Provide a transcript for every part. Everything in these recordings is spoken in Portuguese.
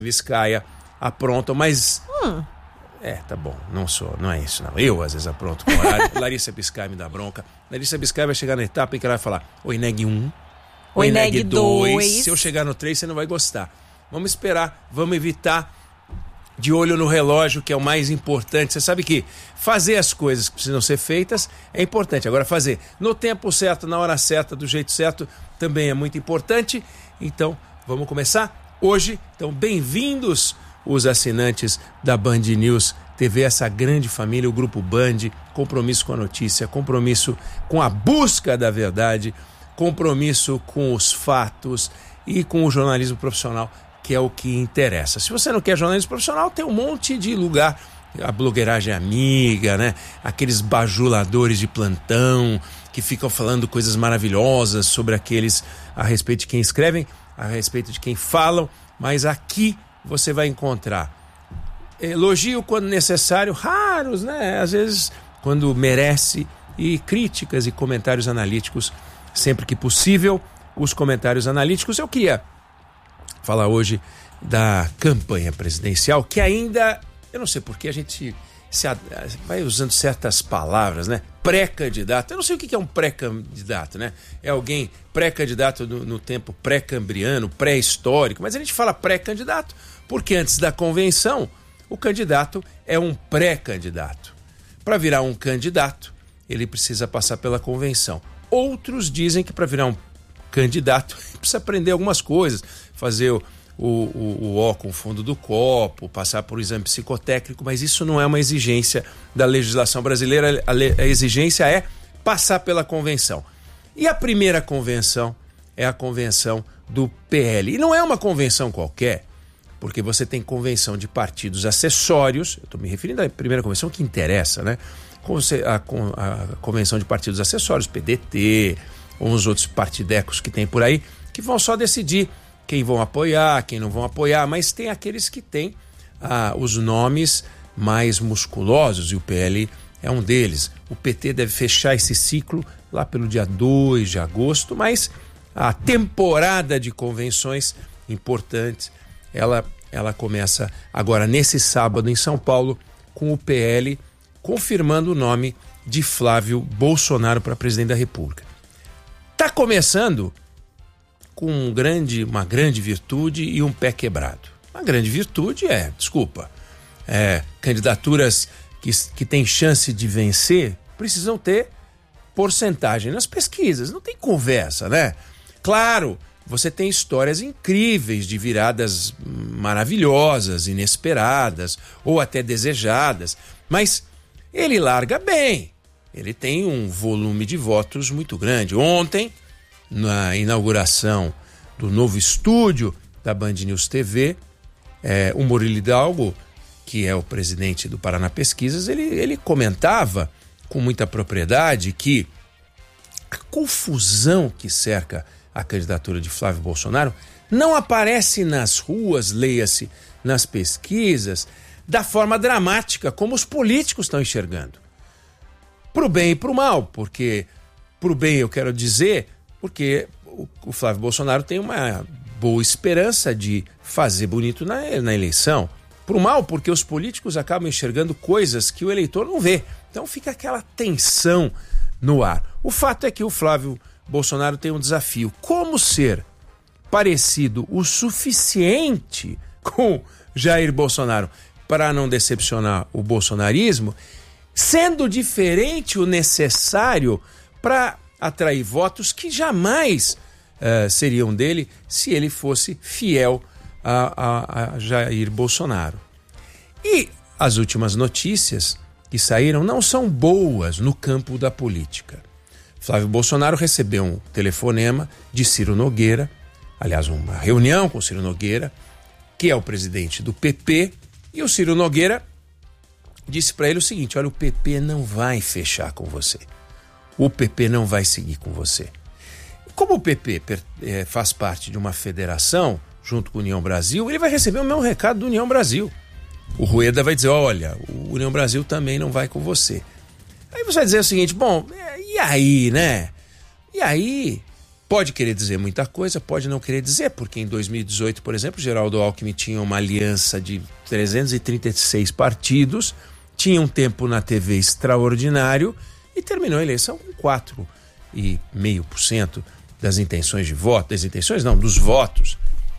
Biscaia aprontam, mas... tá bom, não é isso não. Eu às vezes apronto com horário. Larissa Biscaia me dá bronca. Larissa Biscaia vai chegar na etapa em que ela vai falar: oi, neg 1, oi, neg 2. Se eu chegar no 3, você não vai gostar. Vamos esperar, vamos evitar, de olho no relógio, que é o mais importante. Você sabe que fazer as coisas que precisam ser feitas é importante. Agora, fazer no tempo certo, na hora certa, do jeito certo, também é muito importante. Então, vamos começar hoje. Então, bem-vindos os assinantes da Band News TV, essa grande família, o Grupo Band, compromisso com a notícia, compromisso com a busca da verdade, compromisso com os fatos e com o jornalismo profissional, que é o que interessa. Se você não quer jornalismo profissional, tem um monte de lugar, a blogueiragem amiga, né? Aqueles bajuladores de plantão que ficam falando coisas maravilhosas sobre aqueles a respeito de quem escrevem, a respeito de quem falam, mas aqui você vai encontrar elogio quando necessário, raros, né? Às vezes quando merece, e críticas e comentários analíticos sempre que possível. Os comentários analíticos. Eu queria falar hoje da campanha presidencial, que ainda, eu não sei porque a gente vai usando certas palavras, né? Pré-candidato. Eu não sei o que é um pré-candidato, né? É alguém pré-candidato no tempo pré-cambriano, pré-histórico, mas a gente fala pré-candidato porque antes da convenção, o candidato é um pré-candidato. Para virar um candidato, ele precisa passar pela convenção. Outros dizem que para virar um candidato precisa aprender algumas coisas, fazer o ó com o fundo do copo, passar por um exame psicotécnico, mas isso não é uma exigência da legislação brasileira. A exigência é passar pela convenção. E a primeira convenção é a convenção do PL. E não é uma convenção qualquer, porque você tem convenção de partidos acessórios, eu estou me referindo à primeira convenção que interessa, né? A convenção de partidos acessórios, PDT, ou os outros partidecos que tem por aí, que vão só decidir quem vão apoiar, quem não vão apoiar, mas tem aqueles que têm os nomes mais musculosos, e o PL é um deles. O PT deve fechar esse ciclo lá pelo dia 2 de agosto, mas a temporada de convenções importantes, ela começa agora nesse sábado em São Paulo, com o PL confirmando o nome de Flávio Bolsonaro para presidente da República. Está começando com uma grande virtude e um pé quebrado. Uma grande virtude candidaturas que têm chance de vencer precisam ter porcentagem nas pesquisas. Não tem conversa, né? Claro, você tem histórias incríveis de viradas maravilhosas, inesperadas ou até desejadas, mas ele larga bem. Ele tem um volume de votos muito grande. Ontem, na inauguração do novo estúdio da Band News TV, o Murilo Hidalgo, que é o presidente do Paraná Pesquisas, ele comentava com muita propriedade que a confusão que cerca a candidatura de Flávio Bolsonaro não aparece nas ruas, leia-se, nas pesquisas, da forma dramática como os políticos estão enxergando. Pro bem e pro mal, porque pro bem eu quero dizer, porque o Flávio Bolsonaro tem uma boa esperança de fazer bonito na eleição. Pro mal, porque os políticos acabam enxergando coisas que o eleitor não vê. Então fica aquela tensão no ar. O fato é que o Flávio Bolsonaro tem um desafio: como ser parecido o suficiente com Jair Bolsonaro para não decepcionar o bolsonarismo, sendo diferente o necessário para atrair votos que jamais seriam dele se ele fosse fiel a Jair Bolsonaro. E as últimas notícias que saíram não são boas no campo da política. Flávio Bolsonaro recebeu um telefonema de Ciro Nogueira, aliás, uma reunião com Ciro Nogueira, que é o presidente do PP, e o Ciro Nogueira disse para ele o seguinte: olha, o PP não vai fechar com você. O PP não vai seguir com você. Como o PP faz parte de uma federação, junto com a União Brasil, ele vai receber o mesmo recado do União Brasil. O Rueda vai dizer: olha, o União Brasil também não vai com você. Aí você vai dizer o seguinte: bom, e aí, né? E aí, Pode querer dizer muita coisa, pode não querer dizer, porque em 2018, por exemplo, Geraldo Alckmin tinha uma aliança de 336 partidos, tinha um tempo na TV extraordinário e terminou a eleição com 4,5% das intenções de voto, dos votos.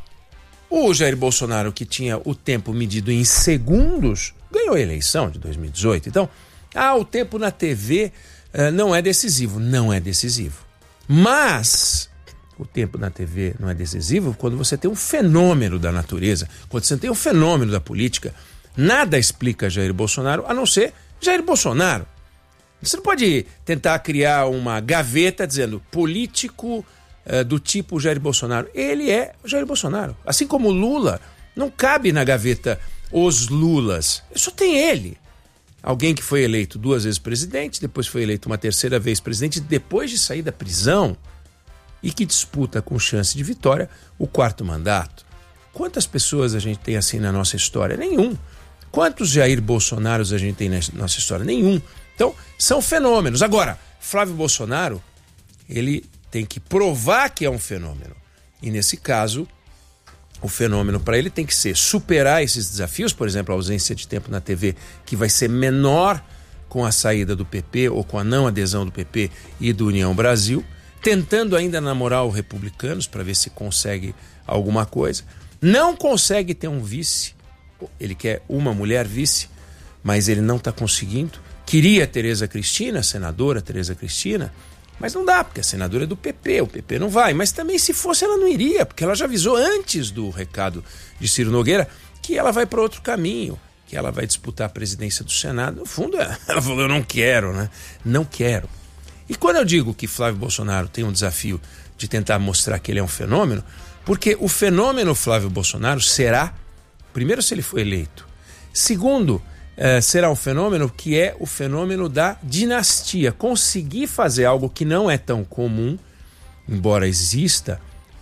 O Jair Bolsonaro, que tinha o tempo medido em segundos, ganhou a eleição de 2018. Então, o tempo na TV não é decisivo. Não é decisivo. Mas o tempo na TV não é decisivo quando você tem um fenômeno da natureza, quando você tem um fenômeno da política. Nada explica Jair Bolsonaro a não ser Jair Bolsonaro. Você não pode tentar criar uma gaveta dizendo político do tipo Jair Bolsonaro. Ele é o Jair Bolsonaro. Assim como o Lula, não cabe na gaveta os Lulas. Só tem ele. Alguém que foi eleito 2 vezes presidente, depois foi eleito uma 3ª vez presidente, depois de sair da prisão e que disputa com chance de vitória o 4º mandato. Quantas pessoas a gente tem assim na nossa história? Nenhum. Quantos Jair Bolsonaros a gente tem na nossa história? Nenhum. Então, são fenômenos. Agora, Flávio Bolsonaro, ele tem que provar que é um fenômeno. E nesse caso, o fenômeno para ele tem que ser superar esses desafios, por exemplo, a ausência de tempo na TV, que vai ser menor com a saída do PP ou com a não adesão do PP e do União Brasil, tentando ainda namorar os republicanos para ver se consegue alguma coisa. Não consegue ter um vice, ele quer uma mulher vice, mas ele não está conseguindo. Queria Tereza Cristina, senadora Tereza Cristina, mas não dá, porque a senadora é do PP, o PP não vai. Mas também se fosse ela não iria, porque ela já avisou antes do recado de Ciro Nogueira que ela vai para outro caminho, que ela vai disputar a presidência do Senado. No fundo, ela falou, eu não quero, né? Não quero. E quando eu digo que Flávio Bolsonaro tem um desafio de tentar mostrar que ele é um fenômeno, porque o fenômeno Flávio Bolsonaro será, primeiro, se ele for eleito. Segundo, será um fenômeno que é o fenômeno da dinastia. Conseguir fazer algo que não é tão comum, embora existam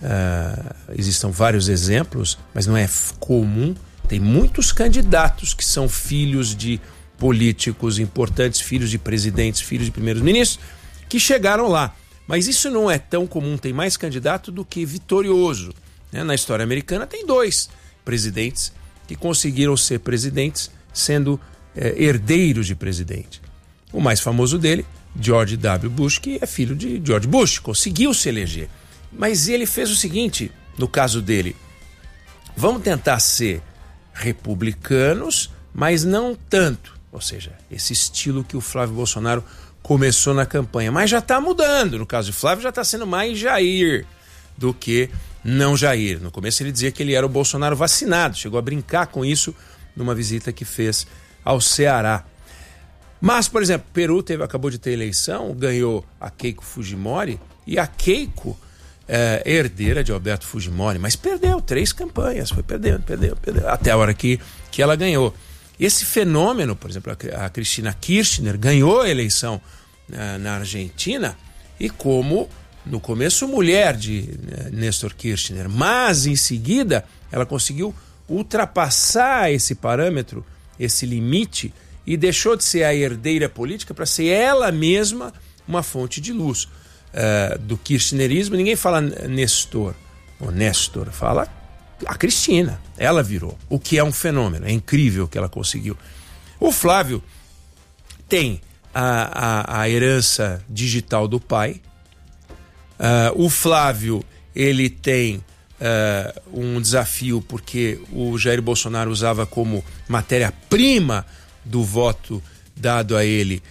vários exemplos, mas não é comum. Tem muitos candidatos que são filhos de políticos importantes, filhos de presidentes, filhos de primeiros ministros, que chegaram lá. Mas isso não é tão comum, tem mais candidato do que vitorioso. Na história americana tem 2 presidentes que conseguiram ser presidentes sendo herdeiros de presidente. O mais famoso dele, George W. Bush, que é filho de George Bush, conseguiu se eleger. Mas ele fez o seguinte, no caso dele, vamos tentar ser republicanos, mas não tanto. Ou seja, esse estilo que o Flávio Bolsonaro começou na campanha. Mas já está mudando. No caso de Flávio, já está sendo mais Jair do que não Jair. No começo ele dizia que ele era o Bolsonaro vacinado. Chegou a brincar com isso numa visita que fez ao Ceará. Mas, por exemplo, Peru acabou de ter eleição, ganhou a Keiko Fujimori, e a Keiko é herdeira de Alberto Fujimori, mas perdeu 3 campanhas, foi perdendo, até a hora que ela ganhou. Esse fenômeno, por exemplo, a Cristina Kirchner ganhou a eleição na Argentina, e como no começo mulher de Néstor Kirchner, mas em seguida ela conseguiu ultrapassar esse parâmetro, esse limite, e deixou de ser a herdeira política para ser ela mesma uma fonte de luz. Do kirchnerismo, ninguém fala Néstor, fala a Cristina, ela virou, o que é um fenômeno, é incrível o que ela conseguiu. O Flávio tem a herança digital do pai, o Flávio, ele tem um desafio porque o Jair Bolsonaro usava como matéria-prima do voto dado a ele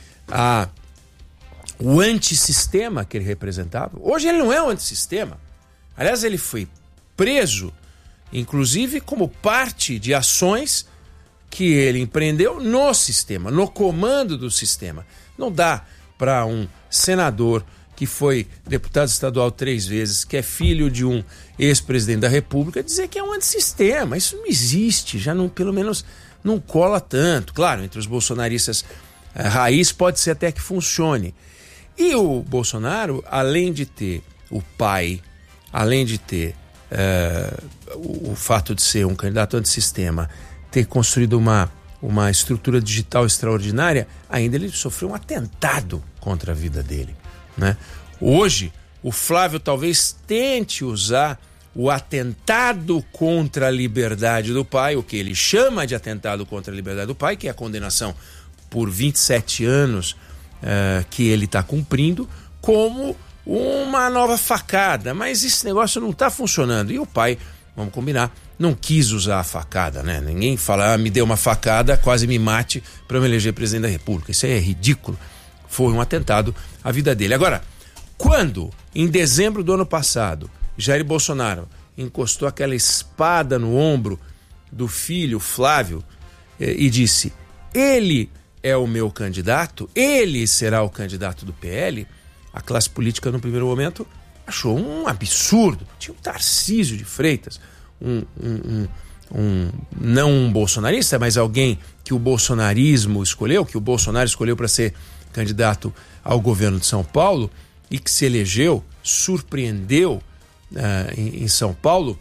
o antissistema que ele representava. Hoje ele não é um antissistema. Aliás, ele foi preso, inclusive como parte de ações que ele empreendeu no sistema, no comando do sistema. Não dá para um senador que foi deputado estadual 3 vezes, que é filho de um ex-presidente da República, dizer que é um antissistema. Isso não existe, já não, pelo menos não cola tanto. Claro, entre os bolsonaristas raiz pode ser até que funcione. E o Bolsonaro, além de ter o pai, além de ter o fato de ser um candidato antissistema, ter construído uma estrutura digital extraordinária, ainda ele sofreu um atentado contra a vida dele, né? Hoje, o Flávio talvez tente usar o atentado contra a liberdade do pai, o que ele chama de atentado contra a liberdade do pai, que é a condenação por 27 anos que ele está cumprindo, como uma nova facada. Mas esse negócio não está funcionando. E o pai, vamos combinar, não quis usar a facada, né? Ninguém fala, me deu uma facada, quase me mate para eu me eleger presidente da República. Isso aí é ridículo. Foi um atentado à vida dele. Agora, quando, em dezembro do ano passado, Jair Bolsonaro encostou aquela espada no ombro do filho Flávio e disse, ele é o meu candidato, ele será o candidato do PL, a classe política no primeiro momento achou um absurdo. Tinha o Tarcísio de Freitas, não um bolsonarista, mas alguém que o bolsonarismo escolheu, que o Bolsonaro escolheu para ser candidato ao governo de São Paulo e que se elegeu, surpreendeu em São Paulo,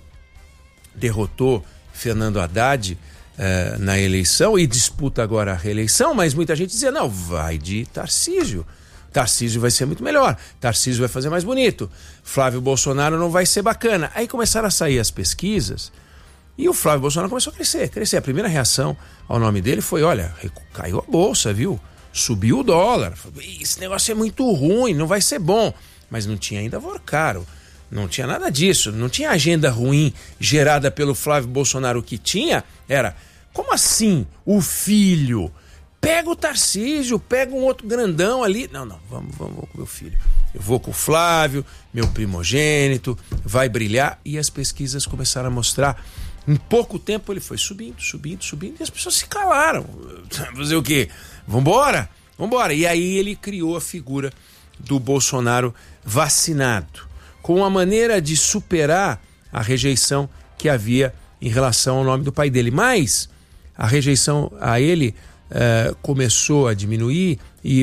derrotou Fernando Haddad na eleição e disputa agora a reeleição, mas muita gente dizia, não, vai de Tarcísio. Tarcísio vai ser muito melhor, Tarcísio vai fazer mais bonito, Flávio Bolsonaro não vai ser bacana. Aí começaram a sair as pesquisas e o Flávio Bolsonaro começou a crescer. A primeira reação ao nome dele foi, olha, caiu a bolsa, viu? Subiu o dólar. Esse negócio é muito ruim, não vai ser bom. Mas não tinha ainda Vorcaro, não tinha nada disso, não tinha agenda ruim gerada pelo Flávio Bolsonaro. O que tinha era, como assim o filho? Pega o Tarcísio, pega um outro grandão ali. Não, vamos com o meu filho. Eu vou com o Flávio, meu primogênito, vai brilhar. E as pesquisas começaram a mostrar. Em pouco tempo ele foi subindo. E as pessoas se calaram. Fazer o quê? Vambora. E aí ele criou a figura do Bolsonaro vacinado, com uma maneira de superar a rejeição que havia em relação ao nome do pai dele. Mas a rejeição a ele começou a diminuir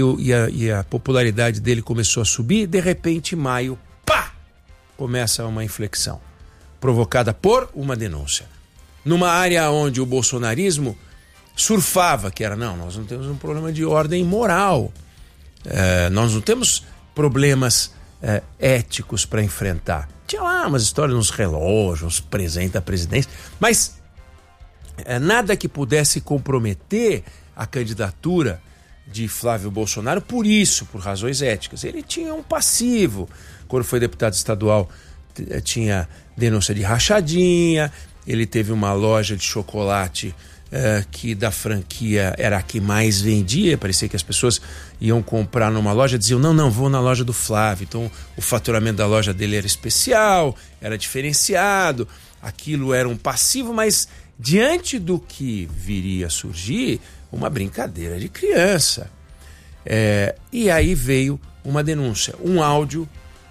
e a popularidade dele começou a subir. De repente, em maio, começa uma inflexão provocada por uma denúncia numa área onde o bolsonarismo surfava, que era, não, nós não temos um problema de ordem moral, nós não temos problemas éticos para enfrentar. Tinha lá umas histórias nos relógios, uns presentes da presidência, mas nada que pudesse comprometer a candidatura de Flávio Bolsonaro por razões éticas. Ele tinha um passivo. Quando foi deputado estadual, tinha denúncia de rachadinha, ele teve uma loja de chocolate que da franquia era a que mais vendia, parecia que as pessoas iam comprar numa loja, diziam, não, vou na loja do Flávio. Então o faturamento da loja dele era especial, era diferenciado, aquilo era um passivo, mas diante do que viria a surgir, uma brincadeira de criança. E aí veio uma denúncia, um áudio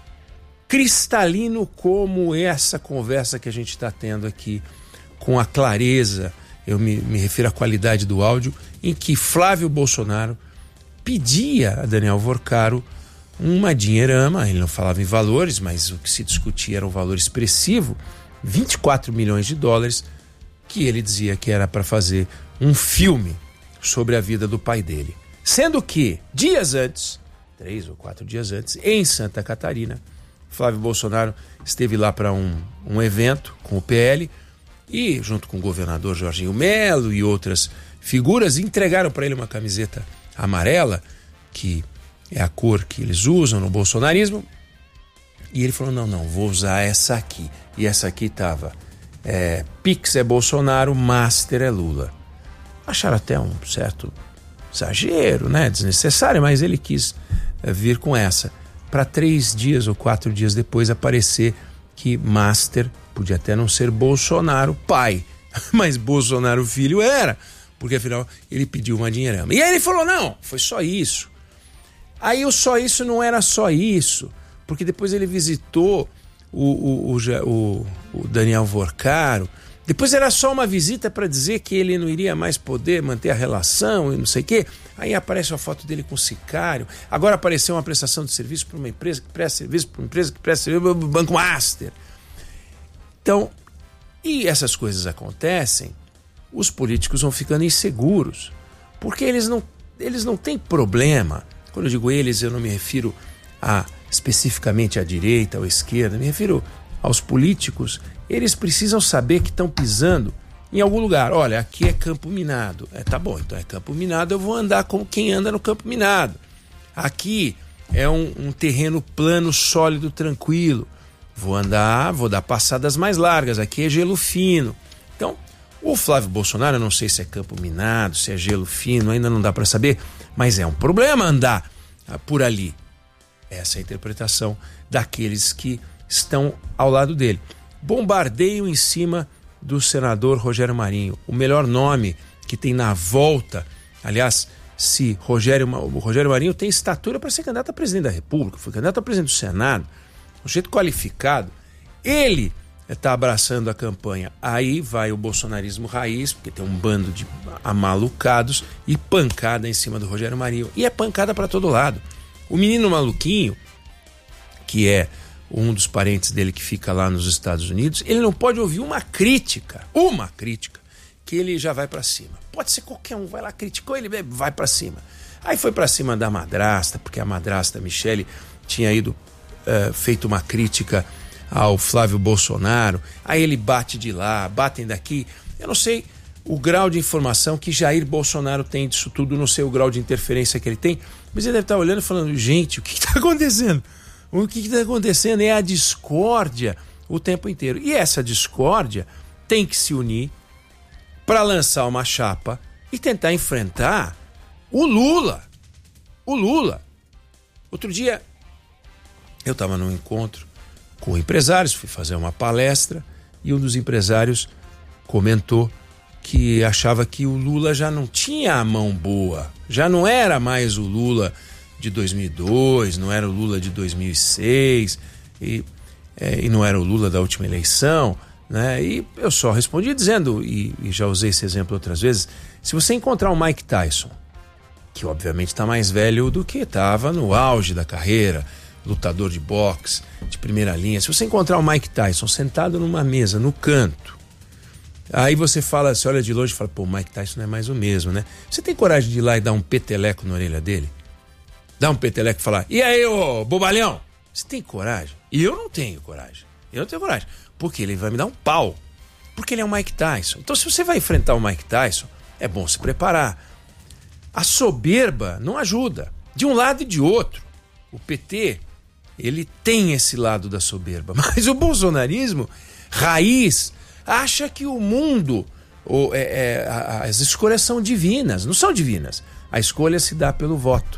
cristalino como essa conversa que a gente está tendo aqui, com a clareza, eu me refiro à qualidade do áudio, em que Flávio Bolsonaro pedia a Daniel Vorcaro uma dinheirama. Ele não falava em valores, mas o que se discutia era um valor expressivo, 24 milhões de dólares, que ele dizia que era para fazer um filme sobre a vida do pai dele. Sendo que, dias antes, 3 ou 4 dias antes, em Santa Catarina, Flávio Bolsonaro esteve lá para um evento com o PL e, junto com o governador Jorginho Melo e outras figuras, entregaram para ele uma camiseta amarela, que é a cor que eles usam no bolsonarismo, e ele falou, não, vou usar essa aqui. E essa aqui estava Pix é Bolsonaro, Master é Lula. Acharam até um certo exagero, né? Desnecessário, mas ele quis vir com essa. Para 3 dias ou 4 dias depois aparecer que Master podia até não ser Bolsonaro pai, mas Bolsonaro filho era, porque afinal ele pediu uma dinheirama. E aí ele falou, não, foi só isso. Aí o só isso não era só isso, porque depois ele visitou o Daniel Vorcaro. Depois era só uma visita para dizer que ele não iria mais poder manter a relação e não sei o quê. Aí aparece uma foto dele com sicário. Agora apareceu uma prestação de serviço para uma empresa que presta serviço para uma empresa que presta serviço para o Banco Master. Então, e essas coisas acontecem, os políticos vão ficando inseguros, porque eles não têm problema. Quando eu digo eles, eu não me refiro a especificamente à direita ou à esquerda, me refiro aos políticos, eles precisam saber que estão pisando em algum lugar. Olha, aqui é campo minado. Tá bom, então é campo minado, eu vou andar como quem anda no campo minado. Aqui é um terreno plano, sólido, tranquilo. Vou dar passadas mais largas. Aqui é gelo fino. Então, o Flávio Bolsonaro, eu não sei se é campo minado, se é gelo fino, ainda não dá para saber, mas é um problema andar por ali. Essa é a interpretação daqueles que estão ao lado dele. Bombardeio em cima do senador Rogério Marinho. O melhor nome que tem na volta, aliás, se o Rogério Marinho tem estatura para ser candidato a presidente da República, foi candidato a presidente do Senado, um jeito qualificado, ele está abraçando a campanha. Aí vai o bolsonarismo raiz, porque tem um bando de amalucados, e pancada em cima do Rogério Marinho. E é pancada para todo lado. O menino maluquinho, que é um dos parentes dele que fica lá nos Estados Unidos, ele não pode ouvir uma crítica, que ele já vai para cima. Pode ser qualquer um, vai lá, criticou, ele vai para cima. Aí foi para cima da madrasta, porque a madrasta Michele tinha feito uma crítica ao Flávio Bolsonaro, aí ele bate de lá, batem daqui. Eu não sei o grau de informação que Jair Bolsonaro tem disso tudo, não sei o grau de interferência que ele tem, mas ele deve estar olhando e falando, gente, o que está acontecendo? O que está acontecendo é a discórdia o tempo inteiro. E essa discórdia tem que se unir para lançar uma chapa e tentar enfrentar o Lula. O Lula. Outro dia, eu estava num encontro com empresários, fui fazer uma palestra e um dos empresários comentou que achava que o Lula já não tinha a mão boa, já não era mais o Lula de 2002, não era o Lula de 2006 e não era o Lula da última eleição, né? E eu só respondi dizendo, e já usei esse exemplo outras vezes, se você encontrar o Mike Tyson, que obviamente está mais velho do que estava no auge da carreira, lutador de boxe, de primeira linha, se você encontrar o Mike Tyson sentado numa mesa, no canto, aí você olha de longe e fala, pô, o Mike Tyson não é mais o mesmo, né? Você tem coragem de ir lá e dar um peteleco na orelha dele? Dar um peteleco e falar, e aí, ô bobalhão? Você tem coragem? E eu não tenho coragem. Porque ele vai me dar um pau. Porque ele é o Mike Tyson. Então, se você vai enfrentar o Mike Tyson, é bom se preparar. A soberba não ajuda. De um lado e de outro. O PT, ele tem esse lado da soberba. Mas o bolsonarismo, raiz, acha que o mundo, as escolhas são divinas. Não são divinas. A escolha se dá pelo voto.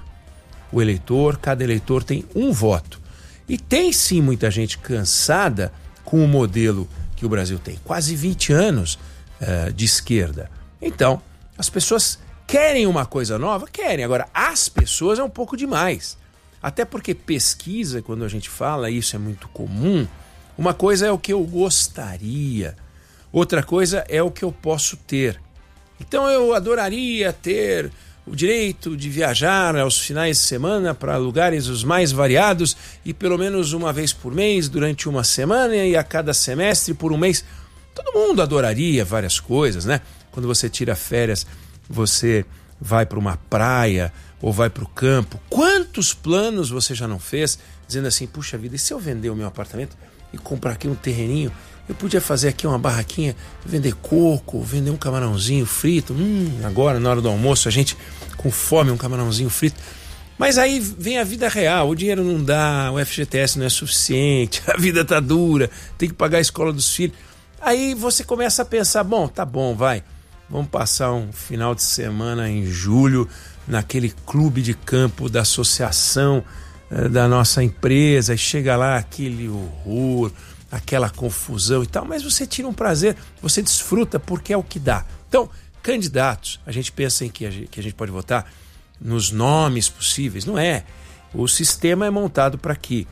Cada eleitor tem um voto. E tem sim muita gente cansada com o modelo que o Brasil tem. Quase 20 anos de esquerda. Então, as pessoas querem uma coisa nova? Querem. Agora, as pessoas é um pouco demais. Até porque pesquisa, quando a gente fala, isso é muito comum. Uma coisa é o que eu gostaria. Outra coisa é o que eu posso ter. Então, eu adoraria ter o direito de viajar aos finais de semana para lugares os mais variados e pelo menos uma vez por mês durante uma semana e a cada semestre por um mês. Todo mundo adoraria várias coisas, né? Quando você tira férias, você vai para uma praia ou vai para o campo. Quantos planos você já não fez dizendo assim, puxa vida, e se eu vender o meu apartamento e comprar aqui um terreninho? Eu podia fazer aqui uma barraquinha, vender coco, vender um camarãozinho frito. Agora, na hora do almoço, a gente com fome, um camarãozinho frito. Mas aí vem a vida real, o dinheiro não dá, o FGTS não é suficiente, a vida tá dura, tem que pagar a escola dos filhos. Aí você começa a pensar, bom, tá bom, vamos passar um final de semana em julho naquele clube de campo da associação da nossa empresa, e chega lá aquele horror, aquela confusão e tal, mas você tira um prazer, você desfruta porque é o que dá. Então, candidatos, a gente pensa em que a gente pode votar nos nomes possíveis, não é. O sistema é montado para que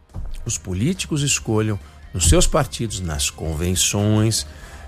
os políticos escolham nos seus partidos, nas convenções,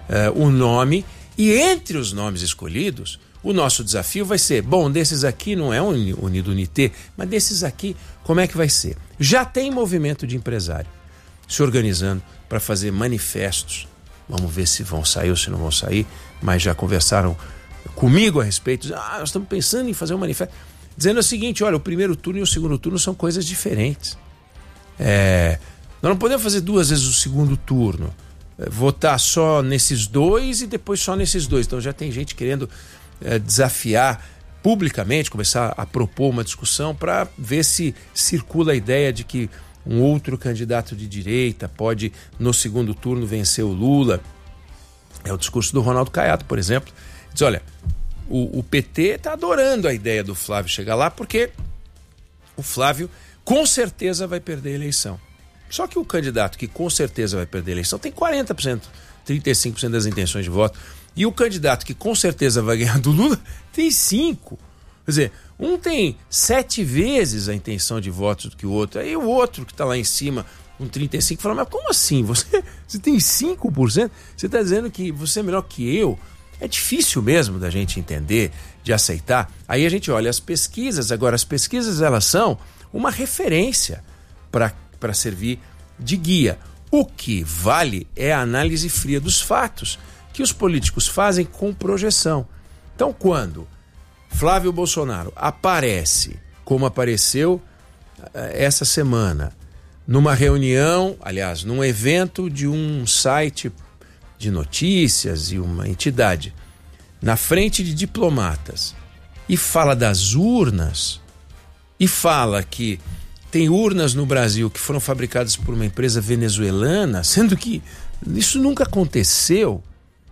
o nome, e entre os nomes escolhidos, o nosso desafio vai ser, bom, desses aqui não é Unido Unité, mas desses aqui, como é que vai ser? Já tem movimento de empresário se organizando para fazer manifestos. Vamos ver se vão sair ou se não vão sair, mas já conversaram comigo a respeito. Nós estamos pensando em fazer um manifesto, dizendo o seguinte, olha, o primeiro turno e o segundo turno são coisas diferentes. Nós não podemos fazer 2 vezes o segundo turno. Votar só nesses 2 e depois só nesses 2. Então já tem gente querendo desafiar publicamente, começar a propor uma discussão para ver se circula a ideia de que um outro candidato de direita pode, no segundo turno, vencer o Lula. É o discurso do Ronaldo Caiado, por exemplo. Diz, olha, o PT está adorando a ideia do Flávio chegar lá porque o Flávio com certeza vai perder a eleição. Só que o candidato que com certeza vai perder a eleição tem 40%, 35% das intenções de voto. E o candidato que com certeza vai ganhar do Lula tem 5%. Quer dizer, um tem 7 vezes a intenção de votos do que o outro. Aí o outro que está lá em cima com 35% fala, mas como assim? Você tem 5%? Você está dizendo que você é melhor que eu? É difícil mesmo da gente entender, de aceitar. Aí a gente olha as pesquisas. Agora, as pesquisas elas são uma referência para servir de guia. O que vale é a análise fria dos fatos, que os políticos fazem com projeção. Então, quando Flávio Bolsonaro aparece, como apareceu essa semana, numa reunião, aliás, num evento de um site de notícias e uma entidade, na frente de diplomatas, e fala das urnas, e fala que tem urnas no Brasil que foram fabricadas por uma empresa venezuelana, sendo que isso nunca aconteceu.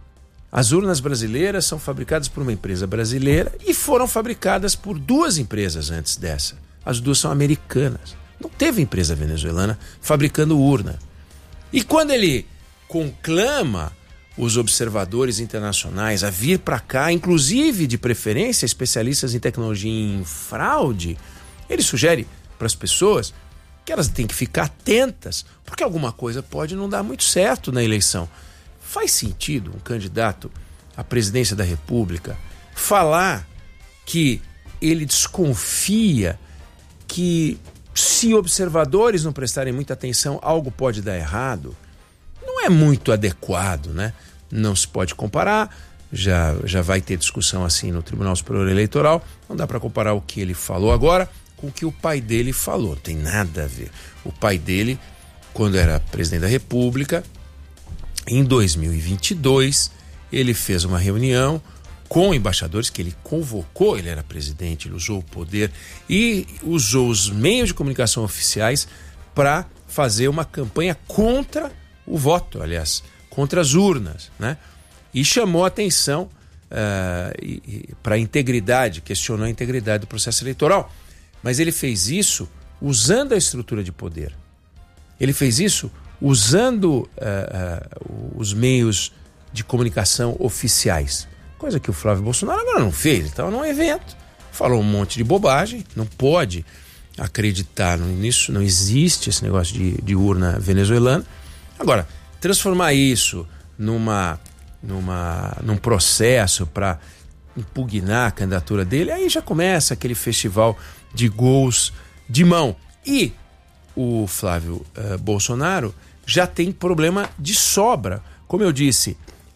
As urnas brasileiras são fabricadas por uma empresa brasileira e foram fabricadas por 2 empresas antes dessa. As 2 são americanas. Não teve empresa venezuelana fabricando urna. E quando ele conclama os observadores internacionais a vir para cá, inclusive de preferência especialistas em tecnologia em fraude, ele sugere para as pessoas que elas têm que ficar atentas, porque alguma coisa pode não dar muito certo na eleição. Faz sentido um candidato à presidência da República falar que ele desconfia que, se observadores não prestarem muita atenção, algo pode dar errado? Não é muito adequado, né? Não se pode comparar, já vai ter discussão assim no Tribunal Superior Eleitoral, não dá para comparar o que ele falou agora com o que o pai dele falou, não tem nada a ver. O pai dele, quando era presidente da República, em 2022, ele fez uma reunião com embaixadores que ele convocou, ele era presidente, ele usou o poder e usou os meios de comunicação oficiais para fazer uma campanha contra o voto, aliás, contra as urnas, né? E chamou a atenção para a integridade, questionou a integridade do processo eleitoral. Mas ele fez isso usando a estrutura de poder. Ele fez isso usando os meios de comunicação oficiais. Coisa que o Flávio Bolsonaro agora não fez. Ele estava num evento, falou um monte de bobagem, não pode acreditar nisso, não existe esse negócio de urna venezuelana. Agora, transformar isso num processo para impugnar a candidatura dele, aí já começa aquele festival de gols de mão. E o Flávio Bolsonaro já tem problema de sobra. Como eu disse,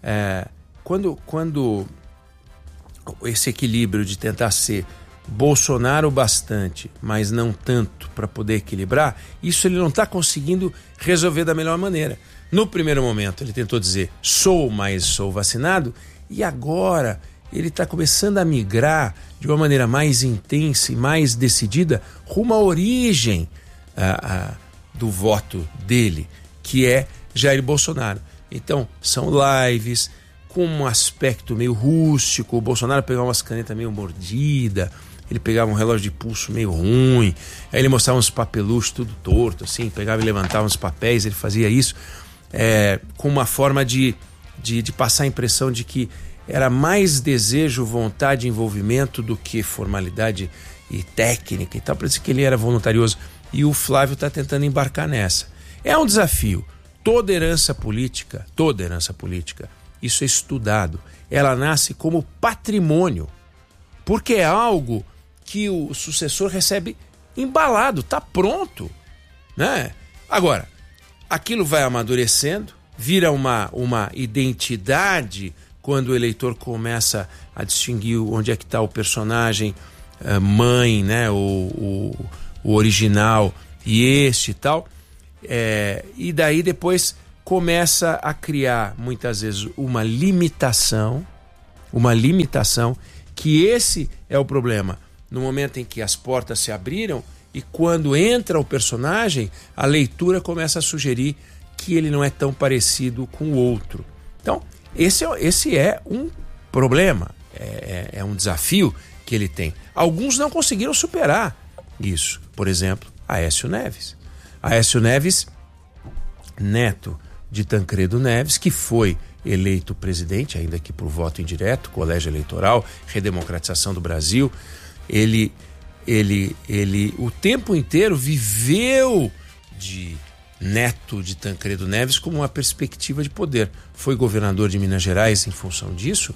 quando esse equilíbrio de tentar ser Bolsonaro bastante, mas não tanto para poder equilibrar, isso ele não está conseguindo resolver da melhor maneira. No primeiro momento ele tentou dizer sou vacinado, e agora ele está começando a migrar de uma maneira mais intensa e mais decidida rumo à origem do voto dele, que é Jair Bolsonaro. Então, são lives com um aspecto meio rústico, o Bolsonaro pegava umas canetas meio mordidas, ele pegava um relógio de pulso meio ruim, aí ele mostrava uns papeluchos tudo torto, assim, pegava e levantava uns papéis, ele fazia isso com uma forma de passar a impressão de que era mais desejo, vontade e envolvimento do que formalidade e técnica e tal. Parece que ele era voluntarioso. E o Flávio está tentando embarcar nessa. É um desafio. Toda herança política, isso é estudado. Ela nasce como patrimônio, porque é algo que o sucessor recebe embalado, está pronto, né? Agora, aquilo vai amadurecendo, vira uma identidade quando o eleitor começa a distinguir onde é que está o personagem mãe, né? O original e este e tal. E daí depois começa a criar, muitas vezes, uma limitação, que esse é o problema. No momento em que as portas se abriram e quando entra o personagem, a leitura começa a sugerir que ele não é tão parecido com o outro. Então, esse é um problema, é um desafio que ele tem. Alguns não conseguiram superar isso. Por exemplo, Aécio Neves. Aécio Neves, neto de Tancredo Neves, que foi eleito presidente, ainda que por voto indireto, colégio eleitoral, redemocratização do Brasil. Ele o tempo inteiro viveu de neto de Tancredo Neves como uma perspectiva de poder. Foi governador de Minas Gerais em função disso,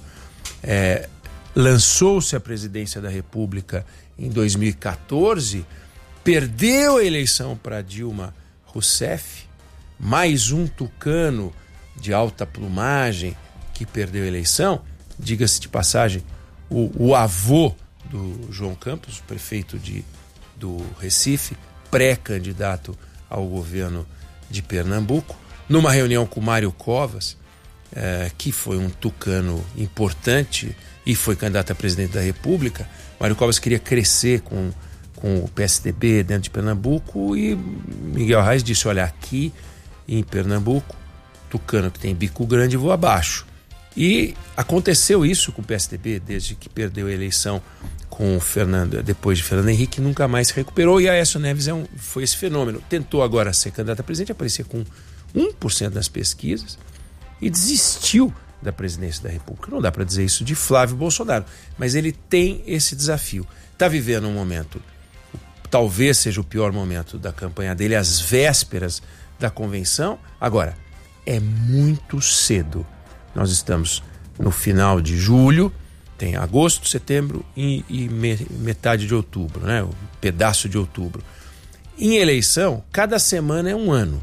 lançou-se à presidência da República em 2014, perdeu a eleição para Dilma Rousseff, mais um tucano de alta plumagem que perdeu a eleição. Diga-se de passagem, o avô do João Campos, prefeito do Recife, pré-candidato ao governo de Pernambuco, numa reunião com Mário Covas, que foi um tucano importante e foi candidato a presidente da República. Mário Covas queria crescer com o PSDB dentro de Pernambuco e Miguel Arraes disse, olha, aqui em Pernambuco, tucano que tem bico grande voa abaixo. E aconteceu isso com o PSDB desde que perdeu a eleição com o depois de Fernando Henrique, nunca mais se recuperou. E Aécio Neves foi esse fenômeno. Tentou agora ser candidato a presidente, aparecia com 1% das pesquisas e desistiu da presidência da República. Não dá para dizer isso de Flávio Bolsonaro, mas ele tem esse desafio. Está vivendo um momento, talvez seja o pior momento da campanha dele, às vésperas da convenção. Agora, é muito cedo. Nós estamos no final de julho, tem agosto, setembro e metade de outubro, né? Um pedaço de outubro. Em eleição, cada semana é um ano.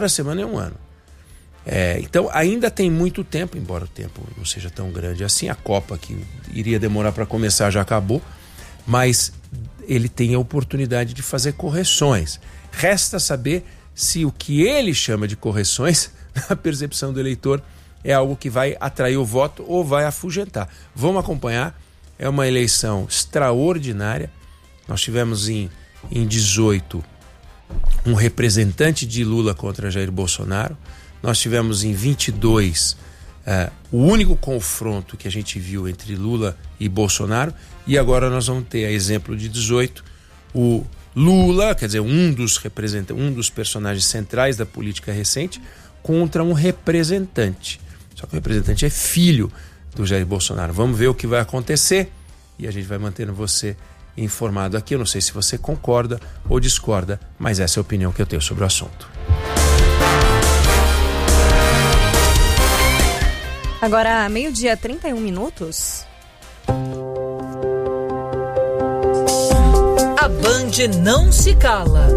Então ainda tem muito tempo, embora o tempo não seja tão grande assim. A Copa, que iria demorar para começar, já acabou, mas ele tem a oportunidade de fazer correções. Resta saber se o que ele chama de correções, na percepção do eleitor, é algo que vai atrair o voto ou vai afugentar. Vamos acompanhar. É uma eleição extraordinária. Nós tivemos em 18 um representante de Lula contra Jair Bolsonaro. Nós tivemos em 22 o único confronto que a gente viu entre Lula e Bolsonaro. E agora nós vamos ter, a exemplo de 18, o Lula, quer dizer, um dos personagens centrais da política recente, contra um representante. Só que o representante é filho do Jair Bolsonaro. Vamos ver o que vai acontecer e a gente vai mantendo você informado aqui. Eu não sei se você concorda ou discorda, mas essa é a opinião que eu tenho sobre o assunto. Agora, 12:31. A Band não se cala.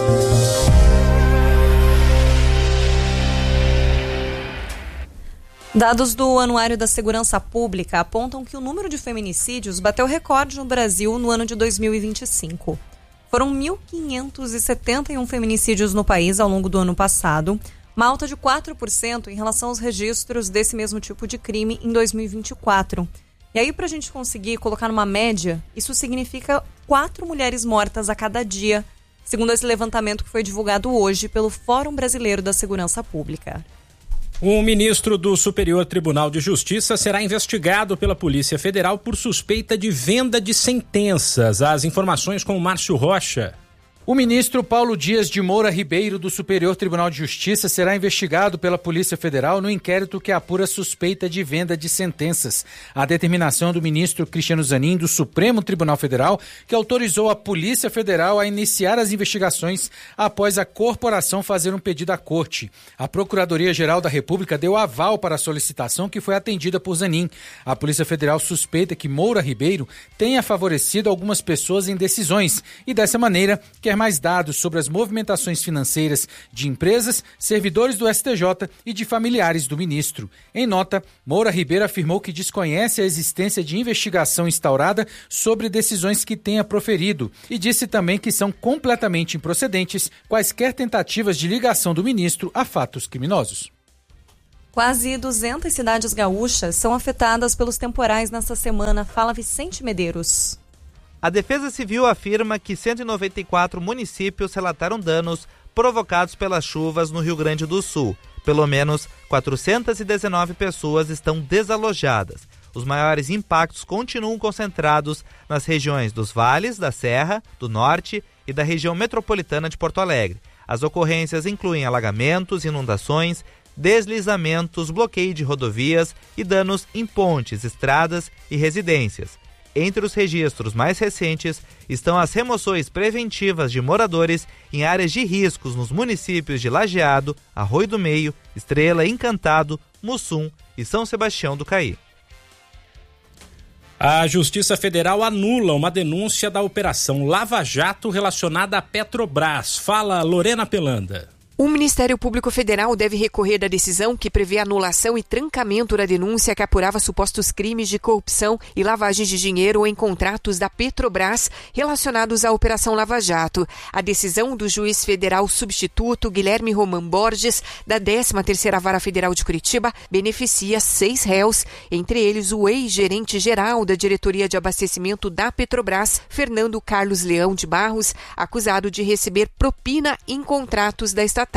Dados do Anuário da Segurança Pública apontam que o número de feminicídios bateu recorde no Brasil no ano de 2025. Foram 1.571 feminicídios no país ao longo do ano passado, uma alta de 4% em relação aos registros desse mesmo tipo de crime em 2024. E aí, para a gente conseguir colocar numa média, isso significa 4 mulheres mortas a cada dia, segundo esse levantamento que foi divulgado hoje pelo Fórum Brasileiro da Segurança Pública. Um ministro do Superior Tribunal de Justiça será investigado pela Polícia Federal por suspeita de venda de sentenças. As informações com o Márcio Rocha. O ministro Paulo Dias de Moura Ribeiro, do Superior Tribunal de Justiça, será investigado pela Polícia Federal no inquérito que apura suspeita de venda de sentenças. A determinação do ministro Cristiano Zanin, do Supremo Tribunal Federal, que autorizou a Polícia Federal a iniciar as investigações após a corporação fazer um pedido à Corte. A Procuradoria-Geral da República deu aval para a solicitação, que foi atendida por Zanin. A Polícia Federal suspeita que Moura Ribeiro tenha favorecido algumas pessoas em decisões e, dessa maneira, quer mais dados sobre as movimentações financeiras de empresas, servidores do STJ e de familiares do ministro. Em nota, Moura Ribeiro afirmou que desconhece a existência de investigação instaurada sobre decisões que tenha proferido e disse também que são completamente improcedentes quaisquer tentativas de ligação do ministro a fatos criminosos. Quase 200 cidades gaúchas são afetadas pelos temporais nesta semana. Fala Vicente Medeiros. A Defesa Civil afirma que 194 municípios relataram danos provocados pelas chuvas no Rio Grande do Sul. Pelo menos 419 pessoas estão desalojadas. Os maiores impactos continuam concentrados nas regiões dos vales, da Serra, do Norte e da região metropolitana de Porto Alegre. As ocorrências incluem alagamentos, inundações, deslizamentos, bloqueio de rodovias e danos em pontes, estradas e residências. Entre os registros mais recentes estão as remoções preventivas de moradores em áreas de riscos nos municípios de Lajeado, Arroio do Meio, Estrela, Encantado, Mussum e São Sebastião do Caí. A Justiça Federal anula uma denúncia da Operação Lava Jato relacionada à Petrobras. Fala Lorena Pelanda. O Ministério Público Federal deve recorrer da decisão que prevê anulação e trancamento da denúncia que apurava supostos crimes de corrupção e lavagem de dinheiro em contratos da Petrobras relacionados à Operação Lava Jato. A decisão do juiz federal substituto Guilherme Roman Borges, da 13ª Vara Federal de Curitiba, beneficia 6 réus, entre eles o ex-gerente-geral da Diretoria de Abastecimento da Petrobras, Fernando Carlos Leão de Barros, acusado de receber propina em contratos da estatal.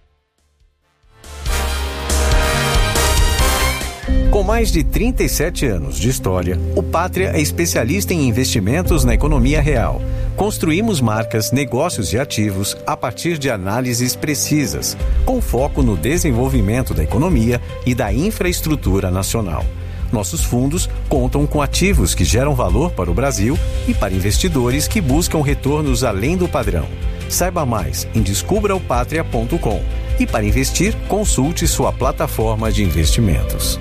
Com mais de 37 anos de história, o Pátria é especialista em investimentos na economia real. Construímos marcas, negócios e ativos a partir de análises precisas, com foco no desenvolvimento da economia e da infraestrutura nacional. Nossos fundos contam com ativos que geram valor para o Brasil e para investidores que buscam retornos além do padrão. Saiba mais em descubraopatria.com e para investir, consulte sua plataforma de investimentos.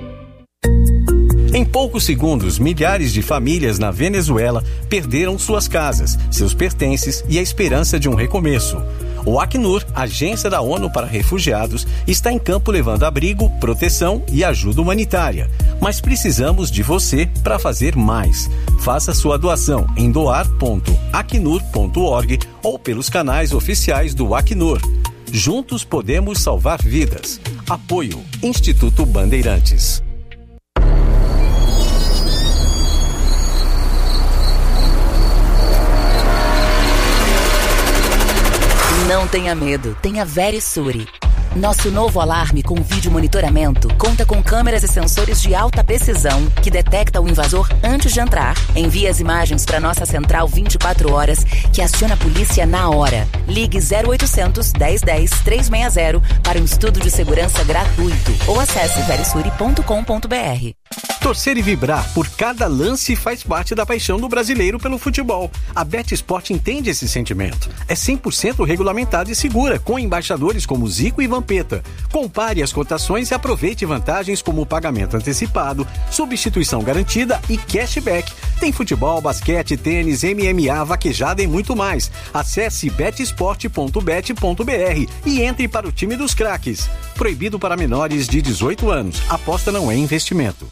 Em poucos segundos, milhares de famílias na Venezuela perderam suas casas, seus pertences e a esperança de um recomeço. O Acnur, agência da ONU para refugiados, está em campo levando abrigo, proteção e ajuda humanitária. Mas precisamos de você para fazer mais. Faça sua doação em doar.acnur.org ou pelos canais oficiais do Acnur. Juntos podemos salvar vidas. Apoio Instituto Bandeirantes. Não tenha medo, tenha Verisure. Nosso novo alarme com vídeo monitoramento conta com câmeras e sensores de alta precisão que detecta o invasor antes de entrar. Envia as imagens para nossa central 24 horas que aciona a polícia na hora. Ligue 0800 1010 360 para um estudo de segurança gratuito ou acesse verisure.com.br. Torcer e vibrar por cada lance faz parte da paixão do brasileiro pelo futebol. A BetSport entende esse sentimento. É 100% regulamentada e segura, com embaixadores como Zico e Vampeta. Compare as cotações e aproveite vantagens como pagamento antecipado, substituição garantida e cashback. Tem futebol, basquete, tênis, MMA, vaquejada e muito mais. Acesse betsport.bet.br e entre para o time dos craques. Proibido para menores de 18 anos. Aposta não é investimento.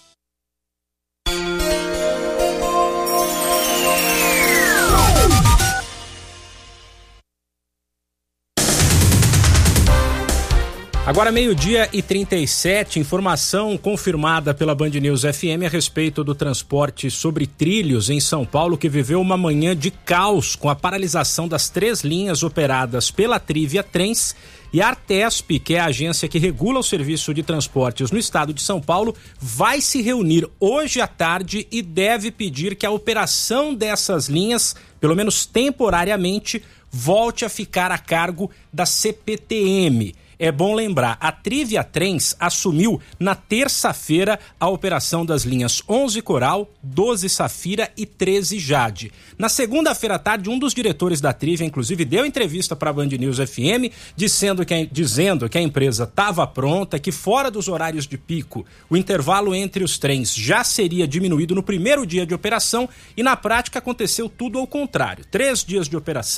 Agora 12h37, informação confirmada pela Band News FM a respeito do transporte sobre trilhos em São Paulo, que viveu uma manhã de caos com a paralisação das 3 linhas operadas pela Trivia Trens e a Artesp, que é a agência que regula o serviço de transportes no estado de São Paulo, vai se reunir hoje à tarde e deve pedir que a operação dessas linhas, pelo menos temporariamente, volte a ficar a cargo da CPTM. É bom lembrar, a Trivia Trens assumiu na terça-feira a operação das linhas 11 Coral, 12 Safira e 13 Jade. Na segunda-feira à tarde, um dos diretores da Trivia, inclusive, deu entrevista para a Band News FM, dizendo que a empresa estava pronta, que fora dos horários de pico, o intervalo entre os trens já seria diminuído no primeiro dia de operação e, na prática, aconteceu tudo ao contrário. 3 dias de operação,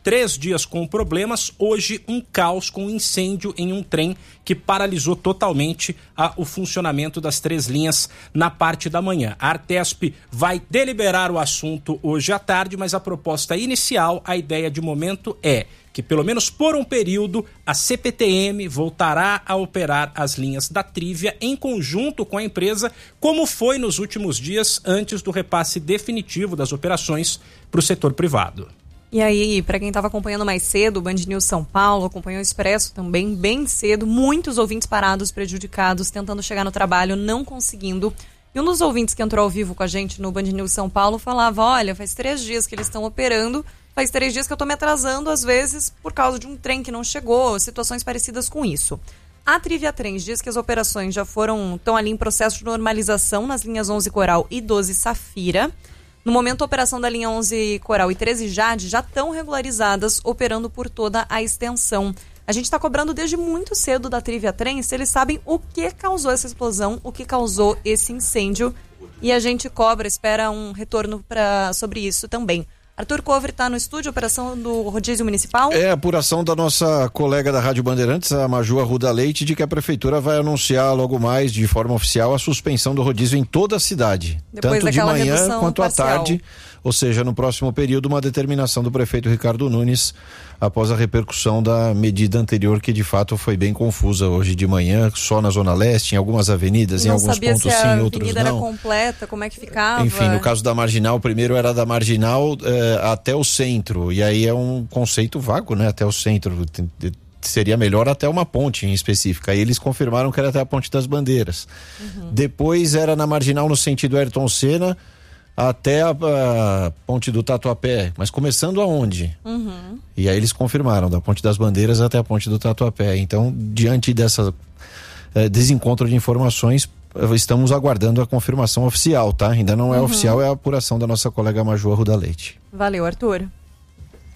3 dias com problemas, hoje um caos com incêndio em um trem que paralisou totalmente o funcionamento das 3 linhas na parte da manhã. A Artesp vai deliberar o assunto hoje à tarde, mas a proposta inicial, a ideia de momento é que, pelo menos por um período, a CPTM voltará a operar as linhas da Trívia em conjunto com a empresa, como foi nos últimos dias antes do repasse definitivo das operações para o setor privado. E aí, para quem estava acompanhando mais cedo, o Band News São Paulo, acompanhou o Expresso também, bem cedo, muitos ouvintes parados, prejudicados, tentando chegar no trabalho, não conseguindo. E um dos ouvintes que entrou ao vivo com a gente no Band News São Paulo falava, olha, faz 3 dias que eles estão operando, faz 3 dias que eu estou me atrasando, às vezes, por causa de um trem que não chegou, situações parecidas com isso. A Trivia Trens diz que as operações já estão ali em processo de normalização nas linhas 11 Coral e 12 Safira. No momento, a operação da linha 11 Coral e 13 Jade já estão regularizadas, operando por toda a extensão. A gente está cobrando desde muito cedo da Trivia Trens se eles sabem o que causou essa explosão, o que causou esse incêndio. E a gente espera um retorno sobre isso também. Arthur Covre está no estúdio, operação do rodízio municipal. É a apuração da nossa colega da Rádio Bandeirantes, a Maju Arruda Leite, de que a prefeitura vai anunciar logo mais, de forma oficial, a suspensão do rodízio em toda a cidade. Depois tanto de manhã quanto parcial. à tarde. Ou seja, no próximo período, uma determinação do prefeito Ricardo Nunes, após a repercussão da medida anterior, que de fato foi bem confusa hoje de manhã, só na Zona Leste, em algumas avenidas, em alguns pontos sim, outros não. Não sabia se a avenida era completa, como é que ficava. Enfim, no caso da Marginal, primeiro era da Marginal até o centro, e aí é um conceito vago, né? Até o centro, seria melhor até uma ponte em específica. Aí eles confirmaram que era até a Ponte das Bandeiras. Depois era na Marginal no sentido Ayrton Senna, até a Ponte do Tatuapé, mas começando aonde? E aí eles confirmaram, da Ponte das Bandeiras até a Ponte do Tatuapé. Então, diante dessa desencontro de informações, estamos aguardando a confirmação oficial, tá? Ainda não é oficial, é a apuração da nossa colega Maju Arruda Leite. Valeu, Arthur.